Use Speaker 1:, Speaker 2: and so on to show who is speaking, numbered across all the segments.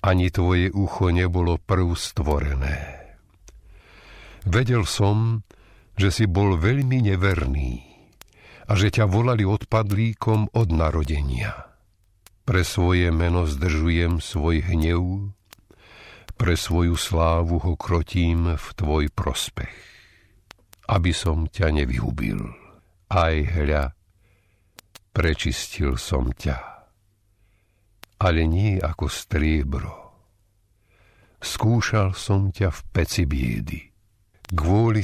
Speaker 1: ani tvoje ucho nebolo prv stvorené. Vedel som, že si bol veľmi neverný a že ťa volali odpadlíkom od narodenia. Pre svoje meno zdržujem svoj hnev, pre svoju slávu ho krotím v tvoj prospech, aby som ťa nevyhubil. Aj hľa, prečistil som ťa, ale nie ako striebro. Skúšal som ťa v peci biedy. Kvôli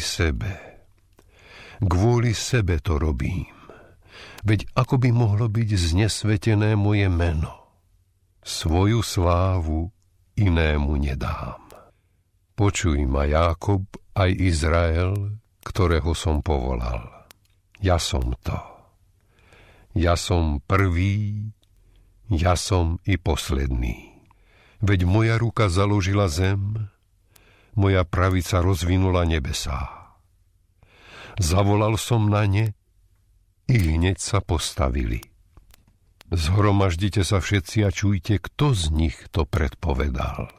Speaker 1: sebe to robím. Veď ako by mohlo byť znesvetené moje meno? Svoju slávu inému nedám. Počuj ma, Jákob, aj Izrael, ktorého som povolal. Ja som to. Ja som prvý, ja som i posledný. Veď moja ruka založila zem, moja pravica rozvinula nebesá. Zavolal som na ne, i hneď sa postavili. Zhromaždite sa všetci a čujte, kto z nich to predpovedal.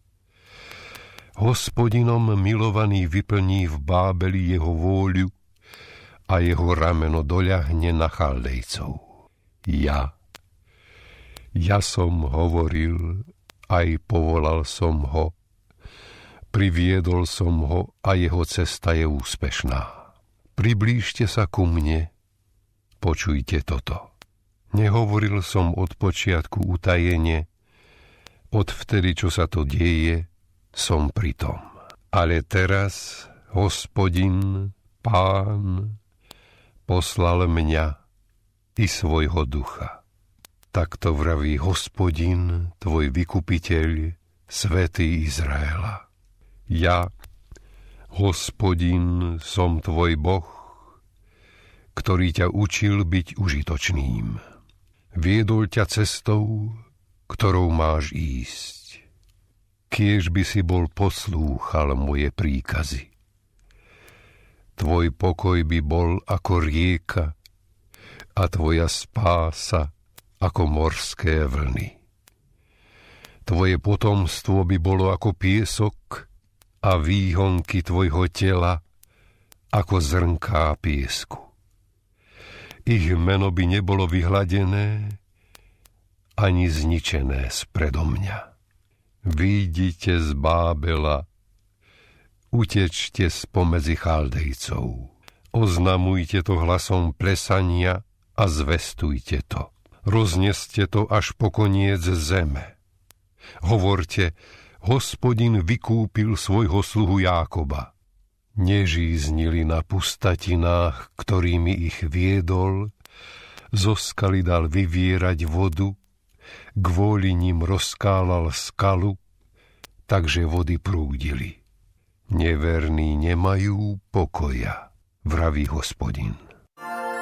Speaker 1: Hospodinom milovaný vyplní v Bábeli jeho vôľu a jeho rameno doľahne na Chaldejcov. Ja som hovoril, aj povolal som ho, priviedol som ho a jeho cesta je úspešná. Priblížte sa ku mne, počujte toto. Nehovoril som od počiatku utajene, od vtedy, čo sa to deje, som pri tom. Ale teraz Hospodin, Pán, poslal mňa i svojho ducha. Takto vraví Hospodin, tvoj vykupiteľ, svätý Izraela. Ja, Hospodin, som tvoj Boh, ktorý ťa učil byť užitočným. Viedol ťa cestou, ktorou máš ísť. Kiež by si bol poslúchal moje príkazy. Tvoj pokoj by bol ako rieka a tvoja spása ako morské vlny. Tvoje potomstvo by bolo ako piesok a výhonky tvojho tela ako zrnká piesku. Ich meno by nebolo vyhladené ani zničené spredo mňa. Výjdite z Bábela, utečte spomedzi Chaldejcov. Oznamujte to hlasom plesania a zvestujte to. Rozneste to až po koniec zeme. Hovorte, Hospodin vykúpil svojho sluhu Jákoba. Nežíznili na pustatinách, ktorými ich viedol, zo skaly dal vyvierať vodu, kvôli nim rozkálal skalu, takže vody prúdili. Neverní nemajú pokoja, vraví Hospodin.